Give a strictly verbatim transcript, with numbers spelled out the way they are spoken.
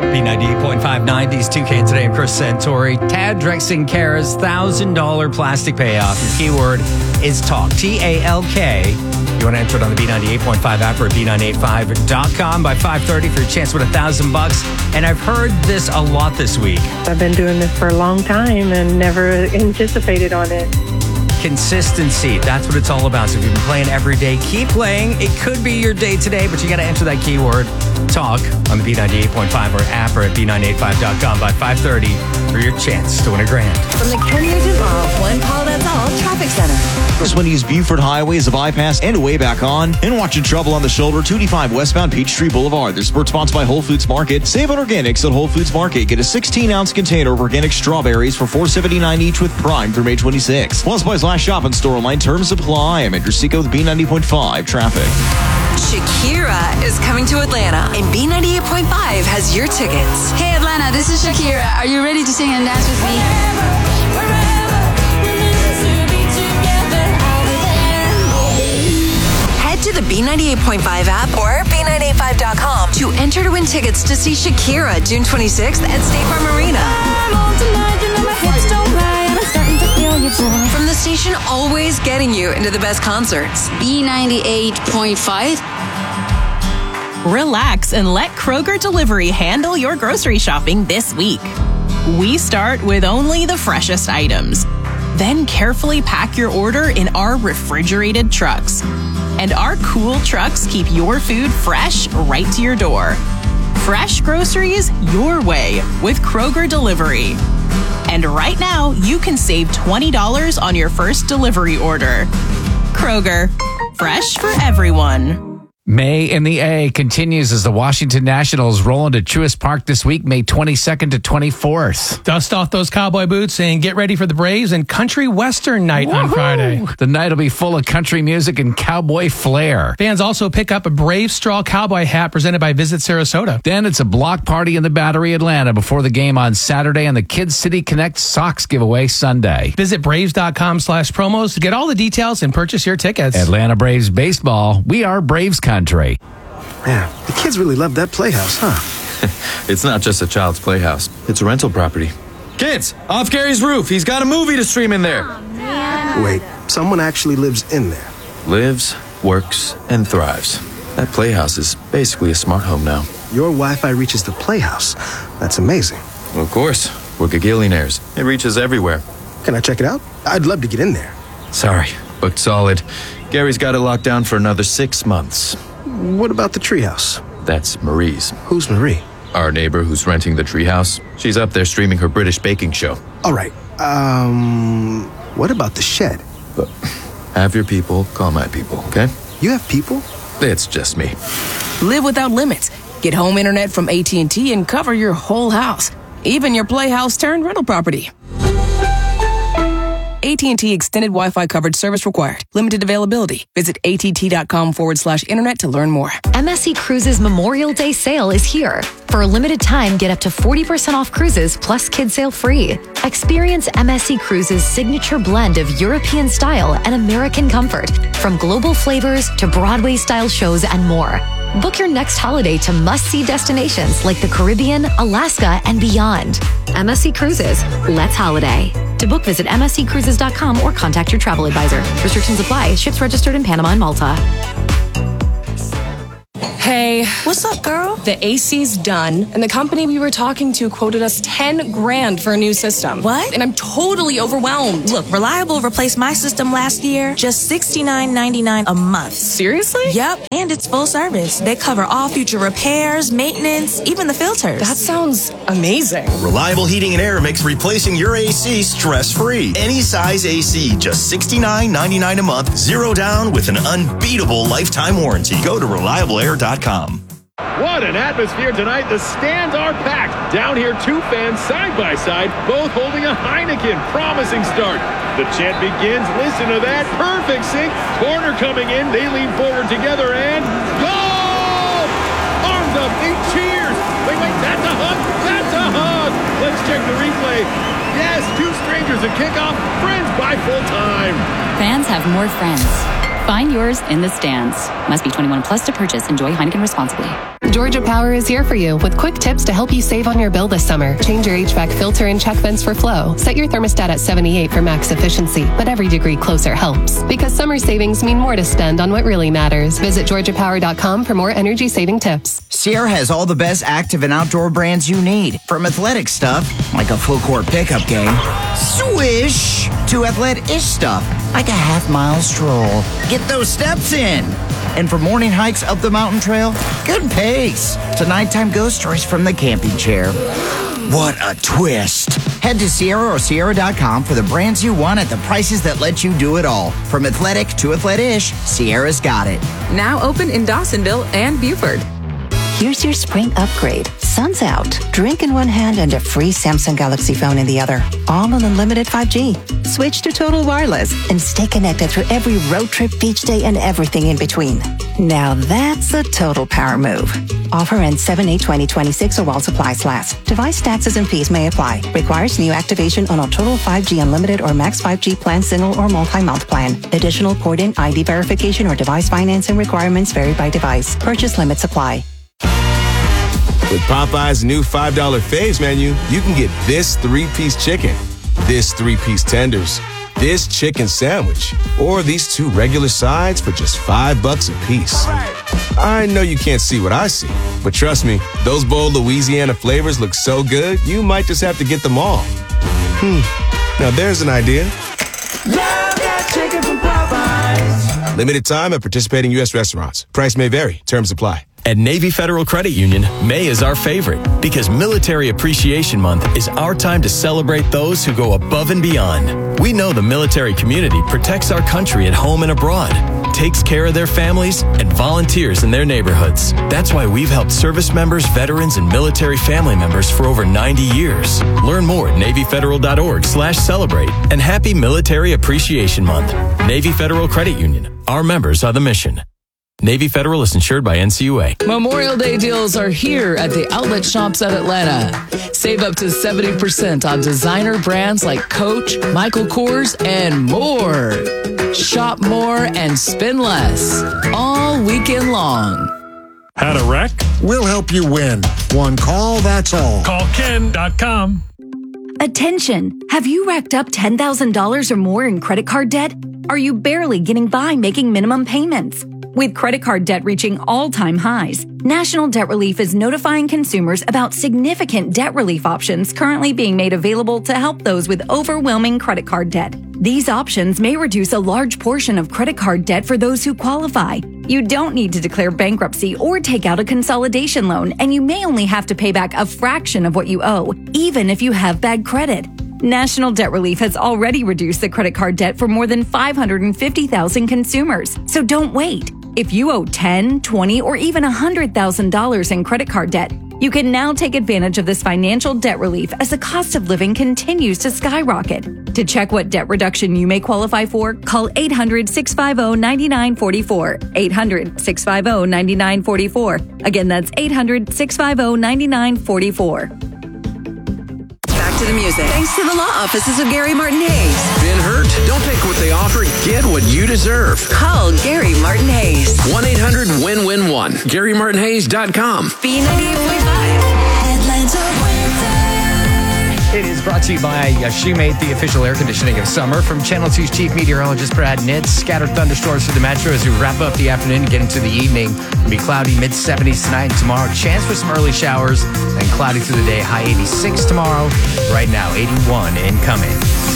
B ninety-eight point five nineties, two K today. I'm Chris Santori. Tad Drexen-Kara's one thousand dollars plastic payoff. Your keyword is talk. T A L K. You want to enter it on the B ninety-eight point five app or at B nine eight five dot com by five thirty for your chance to win one thousand bucks. And I've heard this a lot this week. I've been doing this for a long time and never anticipated on it. Consistency. That's what it's all about. So if you've been playing every day, keep playing. It could be your day today, but you got to enter that keyword talk on the B ninety-eight point five or app or at B nine eight five dot com by five thirty for your chance to win a grand. From the Kenny Duval One Call That's All Traffic Center. This one, use Buford Highway as a bypass and a way back on. And watching trouble on the shoulder, two eighty-five westbound Peachtree Boulevard. This is sponsored by Whole Foods Market. Save on organics at Whole Foods Market. Get a sixteen ounce container of organic strawberries for four seventy-nine each with Prime through May twenty-sixth. Plus, by last shop and store online. Terms apply. I'm Andrew Seco with B ninety point five Traffic. Shakira is coming to Atlanta, and B ninety-eight point five has your tickets. Hey Atlanta, this is Shakira. Are you ready to sing and dance with me? Head to the B ninety-eight point five app or B nine eight five dot com to enter to win tickets to see Shakira June twenty-sixth at State Farm Arena. From the station always getting you into the best concerts. B ninety-eight point five. Relax and let Kroger Delivery handle your grocery shopping this week. We start with only the freshest items. Then carefully pack your order in our refrigerated trucks. And our cool trucks keep your food fresh right to your door. Fresh groceries your way with Kroger Delivery. And right now, you can save twenty dollars on your first delivery order. Kroger, fresh for everyone. May in the A continues as the Washington Nationals roll into Truist Park this week, May twenty-second to twenty-fourth. Dust off those cowboy boots and get ready for the Braves and Country Western Night Woo-hoo! On Friday. The night will be full of country music and cowboy flair. Fans also pick up a Brave straw cowboy hat presented by Visit Sarasota. Then it's a block party in the Battery, Atlanta before the game on Saturday and the Kids City Connect Socks giveaway Sunday. Visit Braves.com slash promos to get all the details and purchase your tickets. Atlanta Braves baseball. We are Braves country. Man, the kids really love that playhouse, huh? It's not just a child's playhouse. It's a rental property. Kids, off Gary's roof. He's got a movie to stream in there. Oh, wait, someone actually lives in there. Lives, works, and thrives. That playhouse is basically a smart home now. Your Wi-Fi reaches the playhouse. That's amazing. Well, of course. We're gagillionaires. It reaches everywhere. Can I check it out? I'd love to get in there. Sorry, booked solid. Gary's got it locked down for another six months. What about the treehouse? That's Marie's. Who's Marie? Our neighbor who's renting the treehouse. She's up there streaming her British baking show. All right. Um, what about the shed? But have your people call my people, okay? You have people? It's just me. Live without limits. Get home internet from A T and T and cover your whole house, even your playhouse turned rental property. A T and T extended Wi-Fi coverage service required. Limited availability. Visit att.com forward slash internet to learn more. M S C Cruises Memorial Day sale is here. For a limited time, get up to forty percent off cruises plus kid sale free. Experience M S C Cruises' signature blend of European style and American comfort, from global flavors to Broadway-style shows and more. Book your next holiday to must-see destinations like the Caribbean, Alaska, and beyond. M S C Cruises. Let's holiday. To book, visit M S C cruises dot com or contact your travel advisor. Restrictions apply. Ships registered in Panama and Malta. Hey. What's up, girl? The A C's done, and the company we were talking to quoted us ten grand for a new system. What? And I'm totally overwhelmed. Look, Reliable replaced my system last year, just sixty-nine ninety-nine a month. Seriously? Yep, and it's full service. They cover all future repairs, maintenance, even the filters. That sounds amazing. Reliable Heating and Air makes replacing your A C stress-free. Any size A C, just sixty-nine ninety-nine a month, zero down with an unbeatable lifetime warranty. Go to reliable air dot com. What an atmosphere tonight. The stands are packed. Down here, two fans side by side, both holding a Heineken. Promising start. The chant begins. Listen to that. Perfect sync. Corner coming in. They lean forward together and goal! Arms up. Eight cheers. Wait, wait. That's a hug. That's a hug. Let's check the replay. Yes, two strangers at kickoff. Friends by full time. Fans have more friends. Find yours in the stands. Must be twenty-one plus to purchase. Enjoy Heineken responsibly. Georgia Power is here for you with quick tips to help you save on your bill this summer. Change your H V A C filter and check vents for flow. Set your thermostat at seventy-eight for max efficiency, but every degree closer helps. Because summer savings mean more to spend on what really matters. Visit georgia power dot com for more energy saving tips. Sierra has all the best active and outdoor brands you need. From athletic stuff, like a full court pickup game, swish, to athletic-ish stuff, like a half mile stroll. Get those steps in. And for morning hikes up the mountain trail, good pace. To nighttime ghost stories from the camping chair. What a twist. Head to Sierra or Sierra dot com for the brands you want at the prices that let you do it all. From athletic to athletic-ish, Sierra's got it. Now open in Dawsonville and Buford. Here's your spring upgrade. Sun's out. Drink in one hand and a free Samsung Galaxy phone in the other. All on unlimited five G. Switch to Total Wireless and stay connected through every road trip, beach day, and everything in between. Now that's a total power move. Offer ends seven eight twenty twenty-six or while supplies last. Device taxes and fees may apply. Requires new activation on a Total five G Unlimited or Max five G plan, single or multi-month plan. Additional port-in I D verification or device financing requirements vary by device. Purchase limits apply. With Popeye's new five dollar Faves menu, you can get this three-piece chicken, this three-piece tenders, this chicken sandwich, or these two regular sides for just five bucks a piece. I know you can't see what I see, but trust me, those bold Louisiana flavors look so good, you might just have to get them all. Hmm, now there's an idea. Love that chicken from Popeyes. Limited time at participating U S restaurants. Price may vary. Terms apply. At Navy Federal Credit Union, May is our favorite because Military Appreciation Month is our time to celebrate those who go above and beyond. We know the military community protects our country at home and abroad, takes care of their families, and volunteers in their neighborhoods. That's why we've helped service members, veterans, and military family members for over ninety years. Learn more at navy federal dot org slash celebrate and happy Military Appreciation Month. Navy Federal Credit Union. Our members are the mission. Navy Federal is insured by N C U A. Memorial Day deals are here at the Outlet Shops at Atlanta. Save up to seventy percent on designer brands like Coach, Michael Kors, and more. Shop more and spend less all weekend long. Had a wreck? We'll help you win. One call, that's all. Call Ken dot com. Attention! Have you racked up ten thousand dollars or more in credit card debt? Are you barely getting by making minimum payments? With credit card debt reaching all-time highs, National Debt Relief is notifying consumers about significant debt relief options currently being made available to help those with overwhelming credit card debt. These options may reduce a large portion of credit card debt for those who qualify. You don't need to declare bankruptcy or take out a consolidation loan, and you may only have to pay back a fraction of what you owe, even if you have bad credit. National Debt Relief has already reduced the credit card debt for more than five hundred fifty thousand consumers, so don't wait. If you owe ten thousand dollars, twenty thousand dollars, or even one hundred thousand dollars in credit card debt, you can now take advantage of this financial debt relief as the cost of living continues to skyrocket. To check what debt reduction you may qualify for, call eight hundred, six five zero, nine nine four four, eight hundred, six five zero, nine nine four four. Again, that's eight hundred, six five zero, nine nine four four. To the music. Thanks to the law offices of Gary Martin Hayes. Been hurt? Don't take what they offer. Get what you deserve. Call Gary Martin Hayes. one eight hundred win win one. Gary Martin Hayes dot com. B ninety-eight point five. Atlanta It is brought to you by uh, Shoemate, the official air conditioning of summer. From Channel two's chief meteorologist Brad Nitz. Scattered thunderstorms for the metro as we wrap up the afternoon and get into the evening. It'll be cloudy mid seventies tonight and tomorrow. Chance for some early showers and cloudy through the day. High eighty-six tomorrow. Right now, eighty-one incoming.